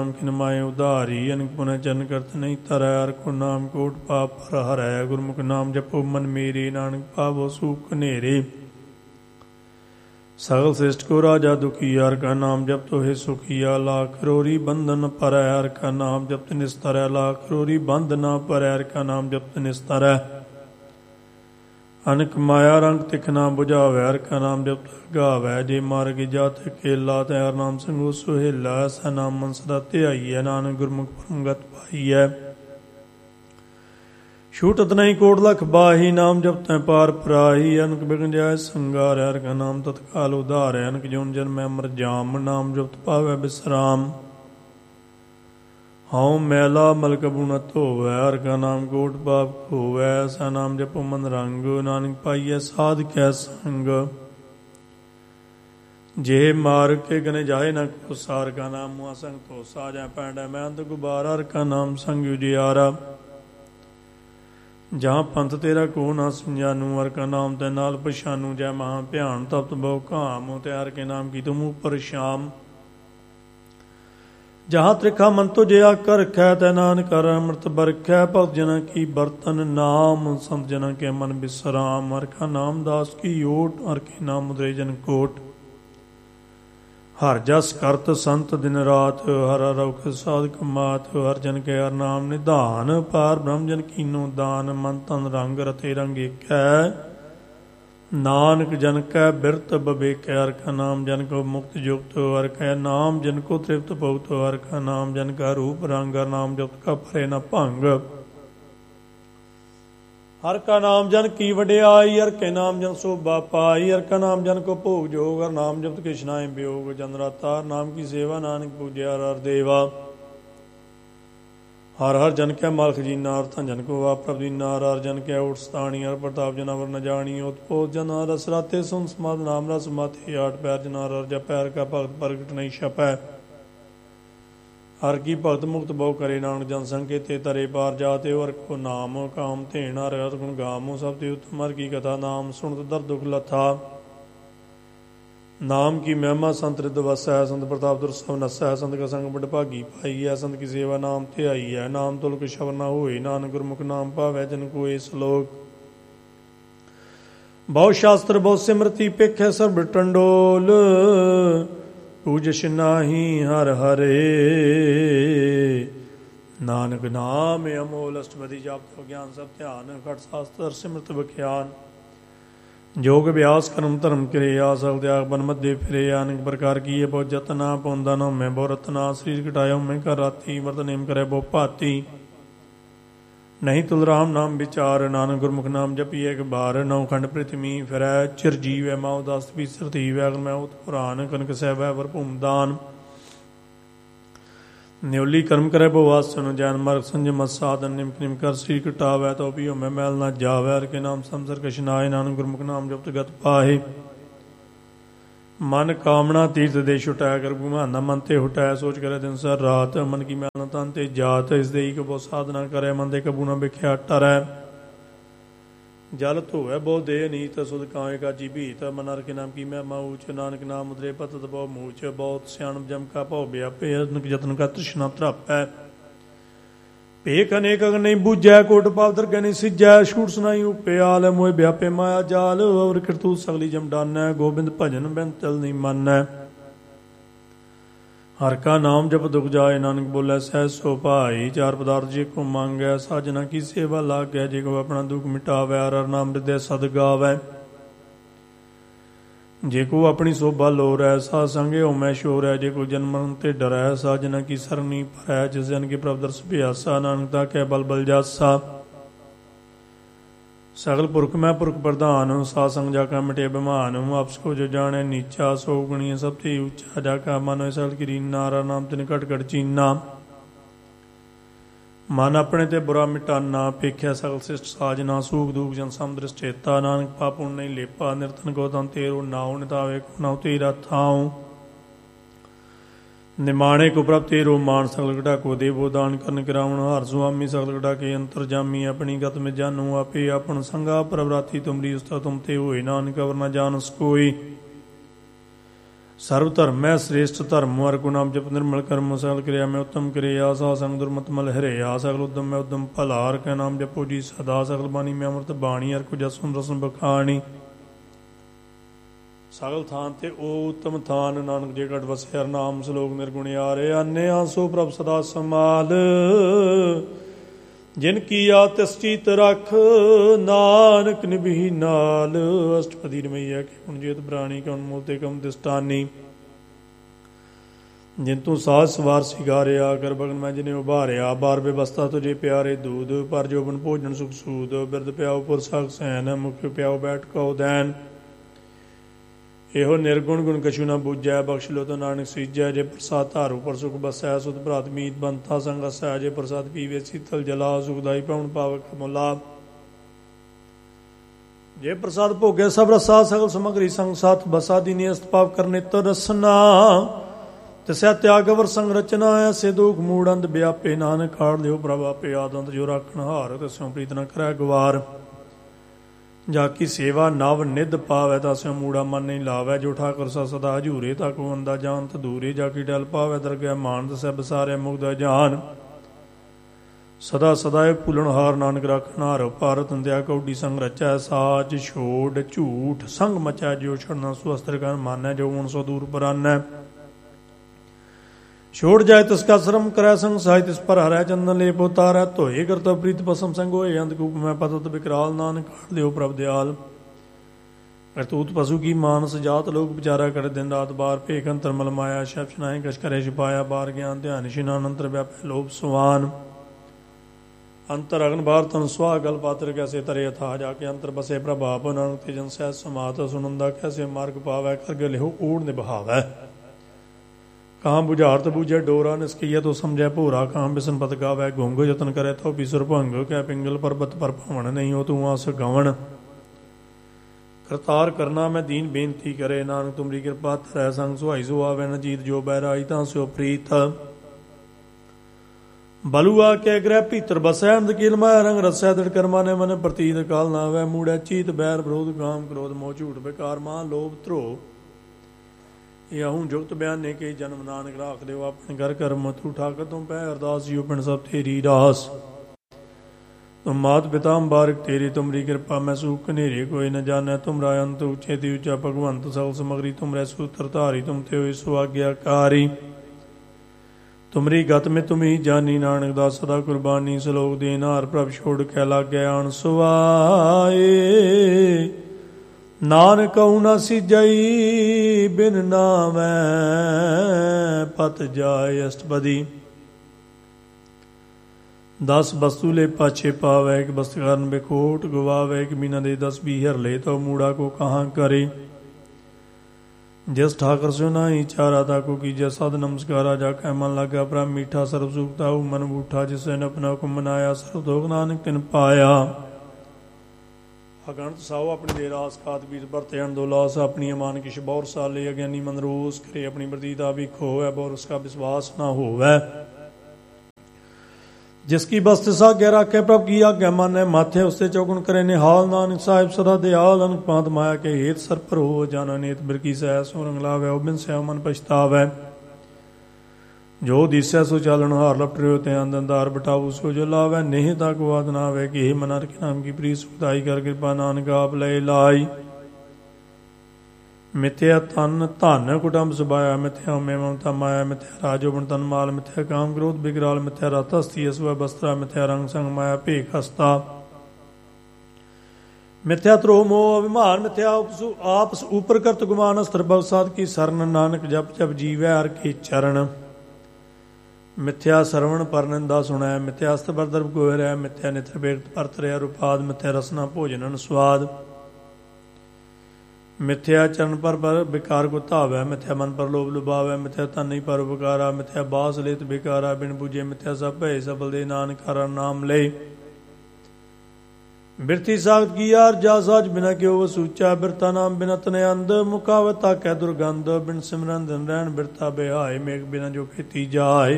किन माए उधारी अनक पुनः चरण करत नहीं तरੈ हर को नाम कोट पाप पर हरै गुरमुख नाम जपो मन मेरे नानक पावो सूख नेरे सगल श्रेष्ठ को राजा दुखी हर का नाम जप तो हे सुखिया लाख रोरी बंधन पर हर का नाम जप निस्तर लाख रोरी बंध ना पर हर का नाम जप निस्तर अनक माया रंग तिखना बुझावै हर का नाम जप गावै जे मार्ग जात केला तै हर नाम संगो सुहेला ऐसा नाम मन सदा ध्याईऐ नानक गुरमुख परमगत पाईऐ छूटत नहीं कोट लख बाही नाम जप तै पार पराही अनक बिघन जाय संगार हर का नाम तत्काल उधार अनक जोन जन्म अमर जाम नाम जप पावै विश्राम हऊँ मैला मलक बुनत होवै हर का नाम कोट पाप खोवै ऐसा नाम जपो मन रंग नानक पाईऐ साध कै संग जे मार के गने जाए न को सार का नाम मुआ संग तो साजा पैंडै मैं अंत गुबार हर का नाम संग उजियारा जहाँ पंथ तेरा को ना समझानू हर का नाम तै नाल पछानू जय महा भयान तप्त बहु काम तै हर के नाम की तुम ऊपर शाम जहाँ त्रिखा मन तो जया कर रखै तै नानक कर अमृत बरखै भक्त जना की बर्तन नाम संत जना के मन विश्राम हर का नाम दास की ओट हर के नाम मुद्रे जन कोट हर जस करत संत दिन रात हर रौख साधक मात हर जन के हर नाम निधान पार ब्रह्म जन कीनो दान मन तन रंग रते रंग एक है नानक जन कै बिरत बबेकै हर का नाम जन को मुक्त युक्त हर कै नाम जन को तृप्त पौत हर का नाम जन का रूप रंग हर नाम जप का परे न भंग हर का नाम जन की वड्याई हर के नाम जन शोभा पाई हर का नाम जन को भोग जोग हर नाम जप कृष्णाय वियोग जन राता हर नाम की सेवा नानक पूज्य हर देवा हर हर जन कै मालख जीना हर धन जन को वा प्रभ दीना हर जन कै उठ स्थानी हर प्रताप जना वर न जानी उत्पोत जन हर रसराते सुन समाध नाम रस माथे आठ पैर जना हर जप पैर का भगत प्रगट नहीं छपै हर की भगत मुक्त बहु करे नानक जन संकेते तरे पार जाते हर को नाम काम धेन हर हर गुण गामो सब ते उत्तम हर की कथा नाम सुनत दर दुख लथा नाम की महिमा संत रिद वसै संत प्रताप दुर सब नसै संत का संग बड़ भागी पाई है संत की सेवा नाम ध्याई है नाम तुलक शबर न होए नानक गुरमुख नाम पावै जन को ए श्लोक बहु शास्त्र बहु सिमरति पेख सर्ब टंडोल पूजश नाही हर हरे नानक नाम अमोल अष्टपदी जाप ज्ञान सब ध्यान खट शास्त्र सिमरत विख्यान जोग अभ्यास कर्म धर्म क्रिया सब त्याग बन मध्य फिरे अनेक प्रकार की ये बहुत जतना पौंदा नो मैं बहु रतना शरीर घटायो मैं कर राती वर्त नेम करे बहु भाती नहीं तुल राम नाम विचार नानक गुरमुख नाम जपी एक बार नौ खंड पृथ्वी फिर चिरजीव है माओ दास भी सरती वैग मैं उत पुराण कनक सह वर भूमदान न्योली कर्म करे बहुवास सुन जैन मार्ग संजम साधन निम निम कर श्री कटावै तो पियो मैं मैल ना जावै हर के नाम समसर कशनाय नानक गुरमुख नाम जप गत पाहे मन कामना तीर्थ देश उठाया कर घुमाना मन ते उठाया सोच करे दिन सर रात मन की मैल न तन ते जात इस देई को बहुत साधना करे मन दे कबू न बिख्या टरै जल धोवै बहु देह नीत सुध काए का जी भीत मन हर के नाम की मैं माऊच नानक नाम मुद्रे पतत बहु मूच बहुत सियाण जम का भौ व्यापे जतन का तृष्णा त्रपै भेख अनेक अग नहीं बूझै कोट पाप दरगह नहीं सिजै छूट सुनाई उपयाल मोह व्यापे माया जाल और करतू सगली जम डानै गोबिंद भजन बिन चल नहीं मानै हर का नाम जप दुख जाए नानक बोले सह सो भाई चार पदार्थ जे को मांगै साजना की सेवा लागै जे को अपना दुख मिटावै हर नाम हृदय सद गावै जे को अपनी शोभा लोर है सा संगे हो मैं शोर है जे को जन्म मरण ते डर है साजना की सरनी पर है जिस जन के प्रभ दर्श भ्यासा नानकता कै बल बल जासा सगल पुरख मैं पुरख प्रधान सासंग जाका मिटे बिमान आपस को जो जाने नीचा सो गुणिय सब ते ऊंचा जाका मानो सगल की नारा नाम तिन कट कट चीना मन अपने ते बुरा मिटाना पेख्या सगल शिष्ट साजना सूख दूख जन समदृष्ट चेता नानक पापुण नहीं लेपा निर्तन को तन तेरो नाव नितावे को नाव तेरा थाऊ निमाणे को प्रभ तेरो मान सगल गढ़ा को देवो दान करन करावण हर स्वामी सगल गढ़ा के अंतर जामी अपनी गत में जानू आपे अपन संगा प्रभराती तुमरी उस्ता तुम ते होए नानक अवर न जानस कोई ਸਰਵ ਧਰਮ ਮੈਂ ਸ੍ਰੇਸ਼ਟ ਧਰਮ ਹਰਿ ਕੋ ਨਾਮ ਜਪ ਨਿਰਮਲ ਕਰਮ ਸਗਲ ਕਿਰਿਆ ਮੈਂ ਉੱਤਮ ਕਿਰਿਆ ਸਾ ਸੰਗ ਦੁਰਮਤ ਮਲ ਹਰਿਆ ਸਗਲ ਉਦਮ ਮੈਂ ਉਦਮ ਭਲਾ ਹਰਿ ਕੈ ਨਾਮ ਜਪੋ ਜੀ ਸਦਾ ਸਗਲ ਬਾਣੀ ਮੈਂ ਅੰਮ੍ਰਿਤ ਬਾਣੀ ਹਰਿ ਕੋ ਜਸੁਨ ਰਸਨ ਬਖਾਣੀ ਸਗਲ ਥਾਨ ਤੇ ਉਹ ਉੱਤਮ ਥਾਨ ਨਾਨਕ ਜੇ ਘਟ ਵਸਿਆ ਨਾਮ ਸ਼ਲੋਕ ਨਿਰਗੁਣਿਆਰੇ ਆਨੇ ਆਸੋ ਪ੍ਰਭ ਸਦਾ ਸਮਾਲ ਜਿਨ ਕੀਆ ਤਿਸ ਚੀਤ ਰਖ ਨਾਨਕ ਨਿਭੀ ਨਾਲ ਅਸ਼ਟਪਦੀ ਰਮਈਆ ਕਿ ਹੁਣ ਜੇਤ ਪ੍ਰਾਣੀ ਕਉ ਮੋਤੇ ਕਮ ਦਿਸਟਾਨੀ ਜਿਨ ਤੂੰ ਸਾਜ ਸਵਾਰ ਸਿਗਾਰਿਆ ਕਰ ਬਗਨ ਮੈਂ ਜਿਨੇ ਉਭਾਰਿਆ ਬਾਰ ਬੇਵਸਤਾ ਤੁਝੇ ਪਿਆਰੇ ਦੂਧ ਪਰ ਜੋਬਨ ਭੋਜਨ ਸੁਖ ਸੂਦ ਬਿਰਦ ਪਿਆਉ ਪੁਰਸਕ ਸੈਨ ਮੁਖ ਪਿਆਉ ਬੈਠ ਕਉ ਦੈਨ ਇਹੋ ਨਿਰਗੁਣ ਗੁਣ ਕਛੂ ਨਾ ਬੂਝੈ ਬਖਸ਼ ਲੋ ਤੋ ਨਾਨਕ ਸੀਜੈ ਜੇ ਪ੍ਰਸਾਦ ਧਾਰੂ ਪਰ ਸੁਖ ਬਸੈ ਸੁਧ ਭਰਾਤ ਮੀਤ ਬੰਤਾ ਸੰਗ ਅਸੈ ਜੇ ਪ੍ਰਸਾਦ ਪੀਵੇ ਸੀਤਲ ਜਲਾ ਸੁਖਦਾਈ ਪਾਉਣ ਪਾਵਕ ਮੁਲਾ ਜੇ ਪ੍ਰਸਾਦ ਭੋਗੇ ਸਭ ਰਸਾ ਸਗਲ ਸਮਗਰੀ ਸੰਗ ਸਾਥ ਬਸਾ ਦੀਨੀ ਅਸਤਪਾਵ ਕਰਨੇ ਤੋ ਰਸਨਾ ਤਿਸੈ ਤਿਆਗ ਵਰ ਸੰਗ ਰਚਨਾ ਐਸੇ ਦੁਖ ਮੂੜ ਅੰਧ ਵਿਆਪੇ ਨਾਨਕ ਕਾੜ ਲਿਓ ਪ੍ਰਭ ਆਪੇ ਆਦੰਤ ਜੋ ਰਾਖਣ ਹਾਰ ਤਿਸੋਂ ਪ੍ਰੀਤ ਨ ਕਰੈ ਗਵਾਰ ਜਾ ਕੀ ਸੇਵਾ ਨਵ ਨਿਧ ਪਾਵੈ ਤਾਸਿਓ ਮੂੜਾ ਮਨ ਨਹੀਂ ਲਾਵੈ ਜੋ ਠਾਕੁਰ ਸਾ ਸਦਾ ਹਜੂਰੇ ਤਾ ਕੋ ਅੰਦਾ ਜਾਣਤ ਦੂਰੇ ਜਾ ਕੀ ਡਲ ਪਾਵੈ ਦਰਗਹਿ ਮਾਨਤ ਸਭ ਸਾਰੇ ਮੁਗਦਾ ਜਾਨ ਸਦਾ ਸਦਾਏ ਭੁੱਲਣ ਹਾਰ ਨਾਨਕ ਰੱਖਣ ਹਾਰ ਭਾਰਤ ਅੰਦਿਆ ਕੌਡੀ ਸੰਗ ਰਚੈ ਸਾਚ ਛੋੜ ਝੂਠ ਸੰਗ ਮਚੈ ਜਿਉ ਛੜਨਾ ਸੁਅਸਤਰ ਕਰ ਮਾਨੈ ਜੋ ਹੁਣ ਸੋ ਦੂਰ ਪਰਾਨੈ ਛੋੜ ਜਾਏ ਤਿਸ ਕਾ ਸ਼ਰਮ ਕਰੈ ਸੰਗ ਸਾਹਿ ਤਿਸ ਪਰ ਹਰੈ ਚੰਦਨ ਲੇਪ ਉਤਾਰੈ ਧੋਏ ਕਰਤਵ ਪ੍ਰੀਤ ਪਸਮ ਸੰਗ ਹੋਏ ਅੰਧਕੂਪ ਮੈਂ ਪਤਤ ਵਿਕਰਾਲ ਨਾਨਕ ਕਾਢ ਲਿਓ ਪ੍ਰਭ ਦਿਆਲ ਕਰਤੂਤ ਪਸ਼ੂ ਕੀ ਮਾਨਸ ਜਾਤ ਲੋਕ ਵਿਚਾਰਾ ਕਰ ਦਿਨ ਰਾਤ ਬਾਰ ਭੇਖ ਅੰਤਰ ਮਲ ਮਾਇਆ ਸ਼ਬਦ ਨਾਹੀ ਕਛ ਕਰੇ ਛੁਪਾਇਆ ਬਾਰ ਗਿਆਨ ਧਿਆਨ ਇਸ਼ਨਾਨ ਅੰਤਰ ਵਿਆਪੈ ਲੋਭ ਸੁਆਨ ਅੰਤਰ ਅਗਨ ਬਾਰ ਤਨ ਸੁਆ ਗਲ ਪਾਤਰ ਕੈਸੇ ਤਰੇ ਅਥਾ ਜਾ ਕੇ ਅੰਤਰ ਬਸੇ ਪ੍ਰਭਾਪ ਨਾਨਕ ਤੇਜਨ ਸਹਿ ਸਮਾਤ ਸੁਨੰਦਾ ਕੈਸੇ ਮਾਰਗ ਪਾਵੈ ਕਰ ਲਿਓ ਊੜ ਨਿਭਾਵੈ ਕਾਮ ਬੁਝਾਰਤ ਬੂਝੇ ਡੋਰਾ ਨਿਸਕੀਆ ਤੋ ਸਮਝੈ ਭੋਰਾ ਕਾਮ ਬਿਸਨ ਪਤ ਗਾਵੈ ਗੁੰਗ ਯਤਨ ਕਰੇ ਤੋ ਬਿਸੁਰ ਭੰਗ ਕੈ ਪਿੰਗਲ ਪਰਬਤ ਪਰ ਭਵਨ ਨਹੀਂ ਹੋ ਤੂੰ ਆਸ ਗਵਣ ਕਰਤਾਰ ਕਰਨਾ ਮੈਂ ਦੀਨ ਬੇਨਤੀ ਕਰੇ ਨਾਨਕ ਤੁਮਰੀ ਕਿਰਪਾ ਧਰੈ ਸੰਗ ਸੁਹਾਈ ਸੋ ਆਵੈ ਨ ਜੀਤ ਜੋ ਬੈਰਾਈ ਤਾਂ ਸਿਓ ਪ੍ਰੀਤ ਬਲੂਆ ਕੇ ਗ੍ਰਹਿ ਭੀਤਰ ਬਸੈ ਅੰਧ ਕੀਲ ਮਾਇਆ ਰੰਗ ਰਸੈ ਦ੍ਰਿੜ ਕਰਮਾ ਨੇ ਮਨ ਪ੍ਰਤੀਤ ਕਾਲ ਨਾ ਆਵੈ ਮੂੜੈ ਚੀਤ ਬੈਰ ਵਿਰੋਧ ਕਾਮ ਕ੍ਰੋਧ ਮੋਹ ਝੂਠ ਬੇਕਾਰ ਮਾਂ ਲੋਭ ਧਰੋ ਇਹ ਹੂੰ ਜੁਗਤ ਬਿਆਨ ਨੇ ਕਿ ਜਨਮ ਨਾਨਕ ਰਾਖ ਦਿਓ ਆਪਣੇ ਘਰ ਕਰਮ ਤੂੰ ਠਾਕਰ ਤੋਂ ਪੈ ਅਰਦਾਸ ਜੀਉ ਪਿੰਡ ਸਭ ਤੇਰੀ ਰਾਸ ਤੁਮ ਮਾਤ ਪਿਤਾ ਮੁਬਾਰਕ ਤੇਰੀ ਤੁਮਰੀ ਕਿਰਪਾ ਮੈਂ ਸੂਖ ਕਨੇਰੇ ਕੋਈ ਨ ਜਾਣੈ ਤੁਮਰਾ ਅੰਤ ਉੱਚੇ ਦੀ ਉੱਚਾ ਭਗਵੰਤ ਸਗਲ ਸਮਗਰੀ ਤੁਮਰੇ ਸੂਤਰ ਧਾਰੀ ਤੁਮ ਤੇ ਹੋਈ ਸੁ ਆਗਿਆਕਾਰੀ ਤੁਮਰੀ ਗਤ ਮੇ ਤੁਮੀ ਜਾਨੀ ਨਾਨਕ ਦਾ ਸਦਾ ਕੁਰਬਾਨੀ ਸਲੋਕ ਦੇਨ ਹਾਰ ਪ੍ਰਭ ਛੋੜ ਕੇ ਲਾਗੈ ਆਣ ਸੁਆਏ ਨਾਨਕ ਕਉ ਨ ਸਿਜਈ ਬਿਨ ਨਾਮੈ ਪਤ ਜਾਏ ਅਸ਼ਟਪਦੀ 10 ਵਸਤੂ ਲੈ ਪਾਛੇ ਪਾਵੈ ਇੱਕ ਬਸਤ ਕਰਨ ਬੇਖੋਟ ਗਵਾਵੈ ਇੱਕ ਬਿਨਾ ਦੇ 10 ਬੀਹਰ ਲੈ ਤੋ ਮੂੜਾ ਕੋ ਕਹਾਂ ਕਰੇ ਜਿਸ ਠਾਕਰ ਸੋ ਨਾਹੀ ਚਾਰਾ ਤਾ ਕੋ ਕੀਜੈ ਸਦ ਨਮਸਕਾਰਾ ਜਾ ਕੈ ਮਨ ਲਾਗਾ ਪ੍ਰਭ ਮੀਠਾ ਸਰਬ ਸੁਖਤਾ ਹੂ ਮਨ ਬੂਠਾ ਜਿਸੈ ਨ ਆਪਣਾ ਹੁਕਮ ਮਨਾਇਆ ਸਰਬ ਦੋਗ ਨਾਨਕ ਤਿਨ ਪਾਇਆ ਅਗਣਤ ਸਾਉ ਆਪਣੀ ਦੇ ਰਾਸ ਕਾਤ ਬੀਤ ਵਰਤੇ ਅੰਦੋਲਾਸ ਆਪਣੀ ਅਮਾਨ ਕਿਛ ਬੌਰ ਸਾਲੇ ਅਗਿਆਨੀ ਮਨ ਰੋਸ ਕਰੇ ਆਪਣੀ ਵਰਦੀਤਾ ਵੀ ਖੋਵੈ ਬੌਰ ਉਸਕਾ ਵਿਸ਼ਵਾਸ ਨਾ ਹੋਵੈ ਜਿਸ ਕੀ ਬਸਤ ਸਾਗਿਆ ਰਾਖੇ ਪ੍ਰਭ ਕੀ ਆਗਿਆ ਮਾਨੈ ਮਾਥੇ ਉਸਤੇ ਚੌਗੁਣ ਕਰੇ ਨਿਹਾਲ ਨਾਨਕ ਸਾਹਿਬ ਸਦਾ ਦਿਆਲ ਅਨਕ ਪਾਂਤ ਮਾਇਆ ਕੇ ਹੇਤ ਸਰ ਭਰੋ ਜਾਣਾ ਨੇਤ ਬਿਰਕੀ ਸਹਿ ਸੋ ਰੰਗ ਲਾਵੈ ਉਹ ਬਿਨ ਸਹਿ ਮਨ ਪਛਤਾਵੈ ਜੋ ਦਿਸੈ ਸੋ ਚਾਲਣ ਹਾਰ ਲਪਟਿਓ ਤੇ ਅੰਦੰਦਾਰ ਬਟਾਉ ਸੋ ਜੋ ਲਾਵੈ ਨਹੀਂ ਤਾਂ ਕੋ ਆਦ ਨਾ ਆਵੇ ਕਿ ਮਨ ਹਰਿ ਨਾਮ ਕੀ ਪ੍ਰੀਤ ਸੁਖਦਾਈ ਕਰ ਕਿਰਪਾ ਨਾਨਕ ਆਪ ਲੈ ਲਾਈ ਮਿਥਿਆ ਤਨ ਧਨ ਕੁਟੰਬ ਸੁਭਾਇਆ ਮਿਥਿਆ ਮੇ ਮਮਤਾ ਮਾਇਆ ਮਿਥਿਆ ਰਾਜੋ ਬਣ ਤਨ ਮਾਲ ਮਿਥਿਆ ਕਾਮ ਕ੍ਰੋਧ ਬਿਗਰਾਲ ਮਿਥਿਆ ਰਤ ਹਸਤੀ ਅਸਵੈ ਬਸਤਰਾ ਮਿਥਿਆ ਰੰਗ ਸੰਗ ਮਾਇਆ ਭੇਖ ਹਸਤਾ ਮਿਥਿਆ ਧਰੋ ਮੋਹ ਅਭਿਮਾਨ ਮਿਥਿਆ ਆਪਸ ਉਪਰ ਕਰਤ ਗੁਮਾਨ ਅਸਤਰ ਬਲ ਸਾਧ ਕੀ ਸਰਨ ਨਾਨਕ ਜਪ ਜਪ ਜੀਵੈ ਹਰਿ ਕੇ ਚਰਨ ਮਿਥਿਆ ਸਰਵਣ ਪਰਨਿੰਦਾ ਸੁਣੈ ਮਿਥਿਆ ਅਸਤ ਬਰਦਰਬ ਗੋਇ ਰਹਿ ਮਿਥਿਆ ਨਿਤਰ ਬੇਰਤ ਪਰਤ ਰਿਆ ਰੁਪਾਦ ਮਿਥਿਆ ਰਸਨਾ ਭੋਜਨਨ ਸਵਾਦ ਮਿਥਿਆ ਚਰਨ ਪਰ ਵਿਕਾਰ ਕੋ ਧਾਵੈ ਮਿਥਿਆ ਮਨ ਪਰ ਲੋਭ ਲੁਭਾਵੈ ਮਿਥਿਆ ਤਨ ਨਹੀਂ ਪਰ ਉਪਕਾਰਾ ਮਿਥਿਆ ਬਾਸ ਲੇਤ ਬਿਕਾਰਾ ਬਿਨ ਬੁਝੇ ਮਿਥਿਆ ਸਭ ਭੈ ਸਬਲ ਦੇ ਨਾਨਕ ਹਰਿ ਨਾਮ ਲੈ ਬਿਰਤੀ ਸਾਖਤ ਕੀ ਯਾਰ ਜਾ ਸਾਜ ਬਿਨਾ ਕਿਉ ਵਸੂਚਾ ਬਿਰਤਾ ਨਾਮ ਬਿਨ ਤਨੇ ਅੰਧ ਮੁਕਾਵਤਾ ਕੈ ਦੁਰਗੰਧ ਬਿਨ ਸਿਮਰਨ ਦਿਨ ਰਹਿਣ ਬਿਰਤਾ ਬਿਹਾਏ ਮੇਘ ਬਿਨਾ ਜੋ ਖੇਤੀ ਜਾਏ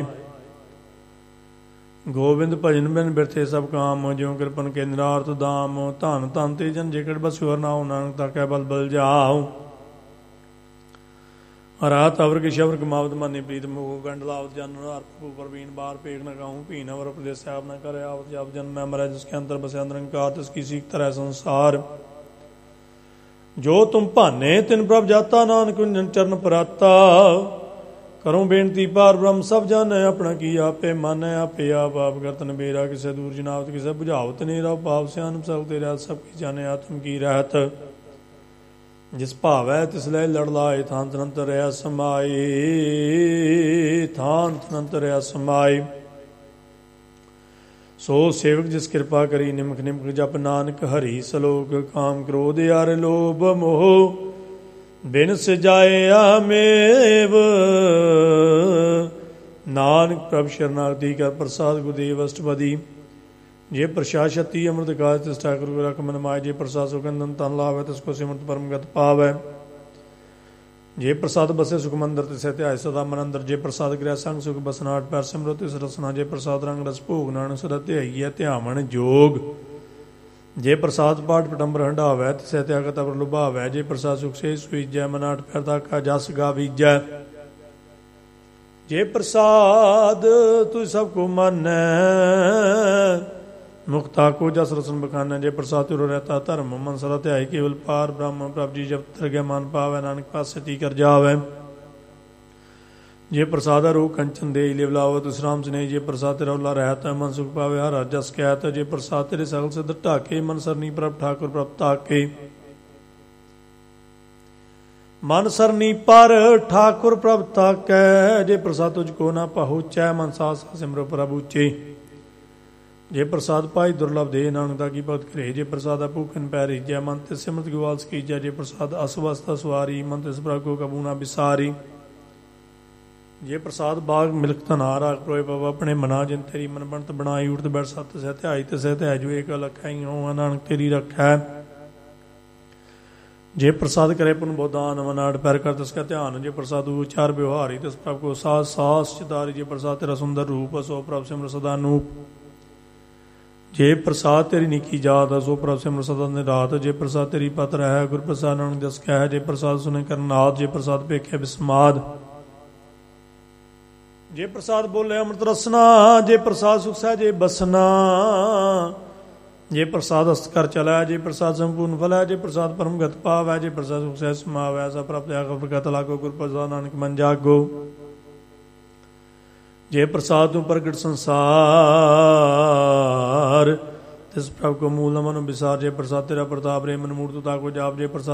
ਗੋਬਿੰਦ ਭਜਨ ਬਿਨ ਬਿਰਥੇ ਸਭ ਕਾਮ ਜਿਉ ਕਿਰਪਨ ਕੇ ਨਿਰਾਰਥ ਦਾਮ ਧਨ ਧਨ ਤੇ ਜਨ ਜੇਕੜ ਬਸੁਰ ਨਾਉ ਨਾਨਕ ਤਾ ਕੈ ਬਲ ਬਲ ਜਾਉ ਰਾਤ ਅਵਰ ਕੇ ਸ਼ਬਰ ਕਮਾਵਤ ਮਾਨੀ ਪ੍ਰੀਤ ਮੁਖ ਗੰਡ ਲਾਵਤ ਜਨ ਹਰਪੂ ਪ੍ਰਵੀਨ ਬਾਰ ਪੇਖ न गाऊं पीन अवर उपदेश साहब न करे आवत जब जन मैं मरै जिसके अंतर बसे अंतरंकार तिसकी सीख तरह संसार जो तुम भाने तिन प्रभ जाता नानक चरण पराता करूं बेनती पार ब्रह्म सब जाने अपना की आपे माने आपे आप आप करतन बेरा किसे दूर जनावत किसे बुझावत नेरा पाप सियान सब तेरा सब की जाने आत्म की रहत जिस भावै तिस लय लड़ लाए थान तनंत रहा समाए थान तनंत रहा समाए सो सेवक जिस कृपा करी निमक निमक जप नानक हरि सलोक काम क्रोध यार लोभ मोह बिन सजाए आमेव नानक प्रभ शरणागति कर प्रसाद गुरुदेव अष्टपदी जे प्रसाद शक्ति अमृत काज तिस ठाकुर रख मन माय जे प्रसाद सुगंधन तन लावे तिसको सिमरत परमगत पावै जे प्रसाद बसे सुख मंदिर तिस ध्याय सदा मन अंदर जे प्रसाद गृह संग सुख बसनाट पैर सिमरत तिस रसना जे प्रसाद रंग रस भोग नानक सदा ध्याईय ध्यावण जोग जे प्रसाद पाठ पटंबर हंडावै तिस त्यागत अवर लुभावै जे प्रसाद सुख से सुईजै मनाट पैर दाका जस गावीजै जे प्रसाद तू सबको मानै मुक्ता को जस रसन बखाना जे प्रसाद तुर रहता धर्म मन सदा ध्याय केवल पार ब्रह्म प्रभ जी जब तरगे मान पावै नानक पास सती कर जावै जे प्रसाद रो कंचन दे लिवलावत विश्राम स्नेह जे प्रसाद तेरा उला रहता मन सुख पावे हर जस कहत जे प्रसाद तेरे सगल सिद्ध ढाके मन सरनी प्रभ ठाकुर प्रभ ताके मन सरनी पर ठाकुर प्रभ ताकै जे प्रसाद तुझको ना पहुँचै मन सास सिमरो प्रभु चे जे प्रसाद पाई दुर्लभ दे नानकता की भगत करे जे प्रसाद भूखन पैरी जय मन तिस सिमरत गोवाल की जय जे प्रसाद असवस्थ सवारी मन तिस प्रभु को कबूना बिसारी जे प्रसाद बाग मिलक धनार आग प्रोए बाबा अपने मना जिन तेरी मन बनत बनाई उठत बैठ सत सह ध्याई तिस ध्याय जो एक लखाई हो नानक तेरी रखै जे प्रसाद करे पुन बोदान मनाड़ पैर कर तिसका ध्यान जे प्रसाद उचार व्यवहारी तिस प्रभ को सास सास चितारी जे प्रसाद तेरा सुंदर रूप सो प्रभ सिमर सदा नूप जे प्रसाद तेरी निकी जात सो प्रभ सिमर सदा निरात जे प्रसाद तेरी पत रह गुर प्रसाद नानक दस कह जे प्रसाद सुने करनाथ जे प्रसाद पेखे बिस्माद जे प्रसाद बोले अमृत रसना जे प्रसाद सुख सहजे बसना जे प्रसाद अस्त कर चलै जे प्रसाद संपूर्ण फल है जे प्रसाद परम गत पावै जे प्रसाद सुख सहज समावै सब प्राप्त आगत लागो गुर प्रसाद नानक मन जागो जे प्रसाद तू प्रगट संसार तिस प्रभ को मूल मन विसार जे प्रसाद तेरा प्रताप रे मन मूर्त ताको जाप जे प्रसाद